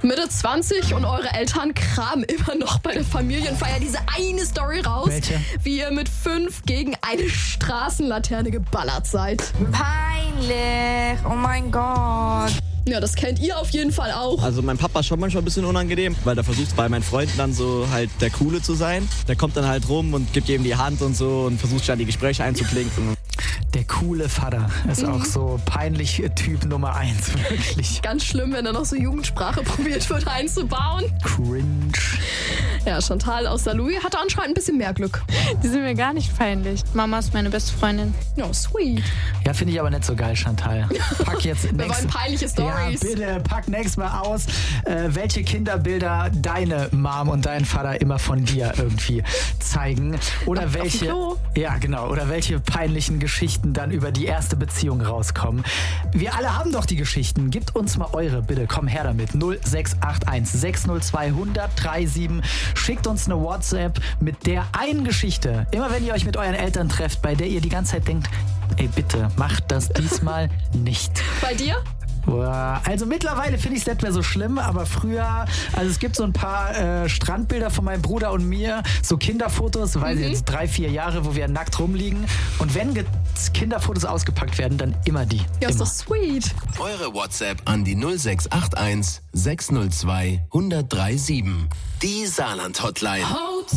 Mitte 20 und eure Eltern kramen immer noch bei der Familienfeier diese eine Story raus, Welche? wie ihr mit 5 gegen eine Straßenlaterne geballert seid. Peinlich, oh mein Gott. Ja, das kennt ihr auf jeden Fall auch. Also mein Papa ist schon manchmal ein bisschen unangenehm, weil der versucht bei meinen Freunden dann so halt der Coole zu sein. Der kommt dann halt rum und gibt jedem die Hand und so und versucht dann die Gespräche einzuklinken. Der coole Vater ist auch so peinlich Typ Nummer 1, wirklich. Ganz schlimm, wenn da noch so Jugendsprache probiert wird einzubauen. Cringe. Ja, Chantal aus Saarlouis hatte anscheinend ein bisschen mehr Glück. Die sind mir gar nicht peinlich. Mama ist meine beste Freundin. Ja, sweet. Ja, finde ich aber nicht so geil, Chantal. Pack jetzt Wir wollen peinliche Stories. Ja, bitte, pack nächstes Mal aus, welche Kinderbilder deine Mom und dein Vater immer von dir irgendwie zeigen. Oder Auf dem welche. Klo. Ja, genau. Oder welche peinlichen Geschichten dann über die erste Beziehung rauskommen. Wir alle haben doch die Geschichten. Gebt uns mal eure, bitte. Komm her damit. 0681 602 1037. Schickt uns eine WhatsApp mit der einen Geschichte. Immer wenn ihr euch mit euren Eltern trefft, bei der ihr die ganze Zeit denkt, ey bitte, macht das diesmal nicht. Bei dir? Also mittlerweile finde ich es nicht mehr so schlimm, aber früher, also es gibt so ein paar Strandbilder von meinem Bruder und mir, so Kinderfotos, weiß ich jetzt 3-4 Jahre, wo wir nackt rumliegen. Und wenn Kinderfotos ausgepackt werden, dann immer die. Ja, ist immer. doch sweet. Eure WhatsApp an die 0681 602 1037. Die Saarland-Hotline.